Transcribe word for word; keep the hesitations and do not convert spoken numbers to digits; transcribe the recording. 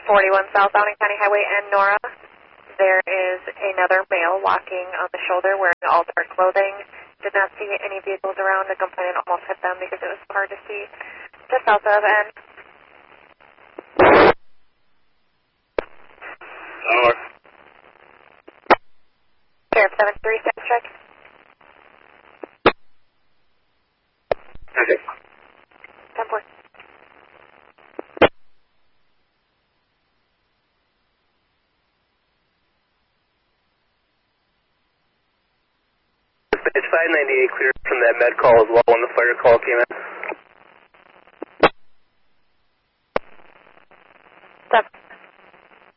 forty-one southbound on County Highway and Nora. There is another male walking on the shoulder wearing all dark clothing. Did not see any vehicles around. The complainant almost hit them because it was hard to see just south of and. Over. Sheriff seven three, status check. Okay. ten four. It's five ninety-eight clear from that med call as well when the fire call came in.